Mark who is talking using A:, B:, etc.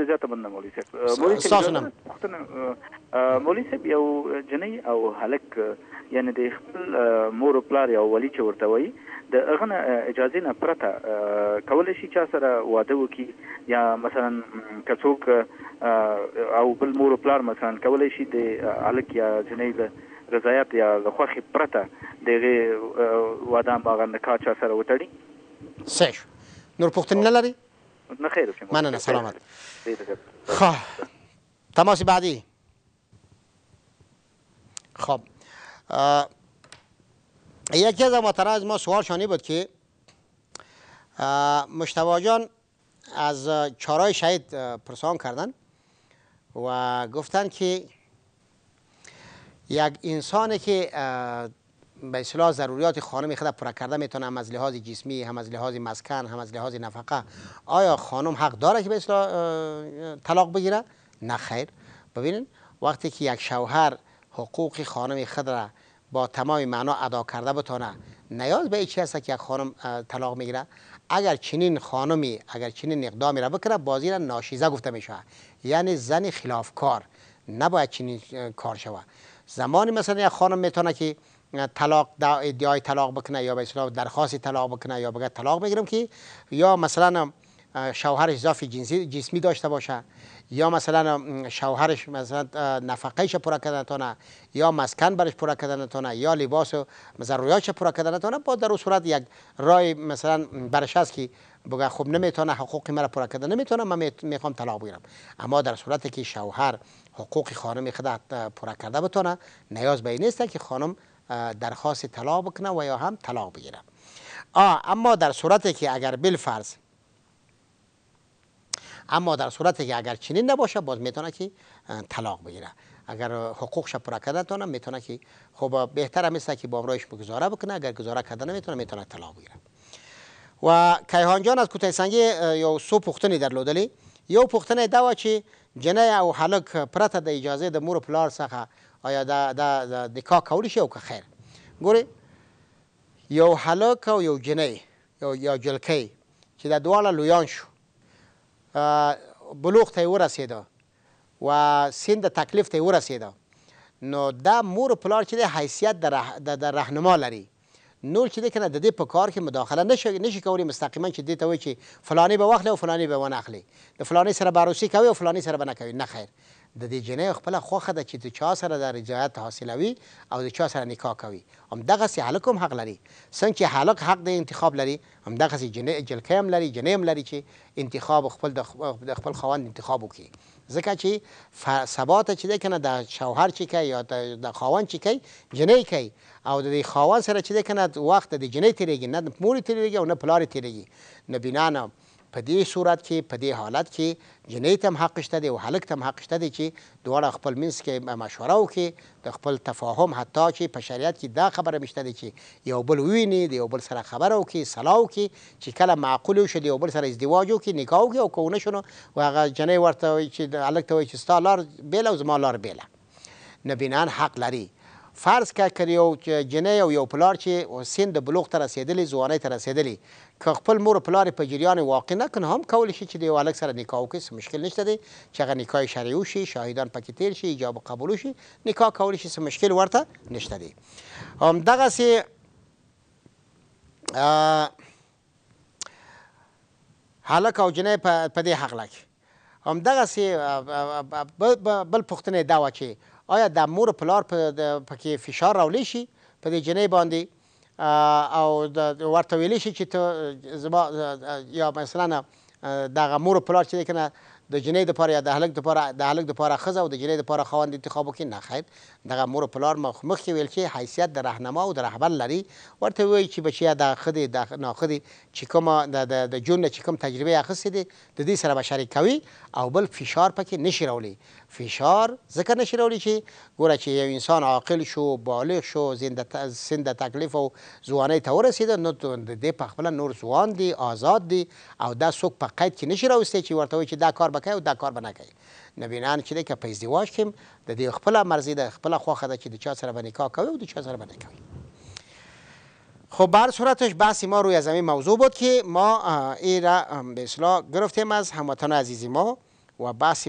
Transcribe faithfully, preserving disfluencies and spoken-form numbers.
A: زیاته مننه مولوي صاحب. مولوي صاحب مولوي صاحب یو جنۍ او هلک یعنې د خپل مور او پلار یا ولي چې ورته وایي د هغه نه اجازې نه پرته کولی شي چا سره واده وکړي یا مثلا که څوک او بل مور او پلار مثلا کولی شي د هلک یا جنۍ د رضایت یا د خوښې پرته د هغې واده هغه نکاح چا سره وتړي؟
B: صحیح شو. نور پوښتنې نه لري؟
A: نه خیر.
B: مننه. سلامت. خب تماس بعدی. خب یکی از مطرح از ما سوال شانی بود که مجتبی جان از چهارای شهید پرسان کردن و گفتن که یک انسانی که به اصطلاح ضروریات خانم خود پورا کرده میتونه، هم از لحاظ جسمی، هم از لحاظ مسکن، هم از لحاظ نفقه، آیا خانم حق داره که به اصطلاح طلاق بگیره؟ نه خیر. ببینین وقتی که یک شوهر حقوق خانم خود را با تمام معنا ادا کرده بتونه، نیاز به هیچ هست که یک خانم طلاق میگیره. اگر چنین خانمی اگر چنین اقدامی را بکنه بازی را ناشیزه گفته میشه، یعنی زن خلافکار، نباید چنین کار شود. زمانی مثلا یک خانم میتونه که طلاق ادعای طلاق بکنه یا به اصطلاح درخواست طلاق بکنه یا بگه طلاق بگیرم که یا مثلا شوهرش اضافه جنسی جسمی داشته باشه، یا مثلا شوهرش مثلا نفقهش پورا کردن نتونه، یا مسکن برش پورا کردن نتونه، یا لباس و ضروریاتش پورا کردن نتونه، با در صورت یک رای مثلا برش هست که بگه خب نمیتونه حقوق مرا پورا کردن نمیتونه، من میخوام طلاق بگیرم. اما در صورتی که شوهر حقوق خانم خود پورا کرده بتونه، نیاز به این نیست که خانم درخواست طلاق بکنه و یا هم طلاق بگیره. آه اما در صورتی که اگر بالفرض اما در صورتی که اگر چنین نباشه باز میتونه که طلاق بگیره. اگر حقوقش پورا کرده نتونه میتونه که خب بهتر هم است که با امرایش گزاره بکنه، اگر گزاره کرده نمیتونه میتونه طلاق بگیره. و کیهان جان از کوتاه سنگی یو سو پوښتنې درلودلې. یو پوښتنه دا و چې جنۍ او هلک پرته د اجازه د مور و پلار څخه آیا دا د نکاح کولی شي او که خیر؟ ګورې یو هلک او یو جنۍ یو یا جلکۍ چې دا دواړه لویان شو، بلوغ ته یې ورسېده و سن د تکلیف ته یې ورسېده، نو دا مور و پلار چې دی حیثیت د رهنما لري. نور چې دی که نه د دې په کار کې مداخله نشي کولی مستقیما چې دې ته وایي چې فلاني به واخلي او فلاني به ونه اخلي، د فلاني سره به عروسي کوي او فلاني سره به نه کوي. نه خیر. د دې جنۍ خپله خوښه ده چې د چا سره د رضایت حاصلوي او د چا سره نکاح کوي. همدغسې هلک هم حق لري. څنګه چې هلک حق د انتخاب لري، همدغسې جلکۍ هم لري، جنۍ هم لري چې انتخاب خپل د خپل خاوند انتخاب وکړي. ځکه چې سبا ته چې دی که نه د شوهر چې کوي یا د خاوند چې کوي جنۍ کوي، او د دې خاوند سره چې دی که نه وخت د جنۍ تېرېږي، نه مور یې تېرېږي او نه پلار یې تېرېږي. نو بنا په دې صورت کې په دې حالت کې جنۍ ته هم حق شته دی او هلک ته هم حق شته دی چې دواړه خپل منځ کې مشوره وکړي، د خپل تفاهم، حتی چې په شریعت کې دا خبره مشته دی چې یو بل وویني، د یو بل سره خبره وکړي، صلاح وکړي، چې کله معقول وشي د یو بل سره ازدواج وکړي، نکاح وکړي، او که ونه شو نو هغه جنۍ ورته وایي چې هلک ته وایي چې ستا لار بېله او زما لار بېله. نو بنا حق لري. فرض که که یو جنۍ او یو پلار چې سن د بلوغ ته رسېدلي، ځوانۍ ته رسېدلي، که خپل مور و پلار په جریان واقع نه کړي هم کولی شي چې د یو هلک سره نکاح وکړي، څه مشکل نشته دی چې هغه نکاح شرعي وشي، شاهدان پکې تېر شي، ایجاب و قبول وشي، نکاح کولی شي، څه مشکل ورته نشته دی. همدغسې هلک او جنۍ په دې حق لري. همدغسې بل پوښتنه دا وه چې آیا د مور پلار پکې فشار راولی شي په دې جنۍ باندې او ورته ویلی شي چې ته زما یا مثلا دغه مور پلار چې دی که نه د جنۍ دپاره یا د هلک دپاره د هلک دپاره ښځه او د جنۍ دپاره خاوند انتخاب وکړي؟ نه خیر. دغه مور پلار مخکې ویل چې حیثیت د رهنما او د رهبر لري، ورته ووایي چې بچیه دا ښه دی دا ناښه دی، چې کومه د ژوند نه چې کوم تجربه یې اخیستې دی د دې سره به شریک کوي، او بل فشار پکې نشي راولی. فشار ځکه نشي راولی چې ګوره چې یو انسان عاقل شو، بالغ شو، سن د تکلیف او ځوانۍ ته ورسېده، نو د دې پخپله نور ځوان دی، آزاد دی، او دا څوک په قید کې نشي راوستی چې ورته وایي چې دا کار به کوي او دا کار به نه کوي. نو بنا چې دی که په ازدواج کې د دې خپله مرضي ده، خپله خوښه ده چې د چا سره به نکاح کوي او د چا سره به نه کوي. خب به هر صورتش بحث ما روی از همین موضوع بود که ما این را به اصطلاح گرفتیم از هموطن عزیزی ما و بحث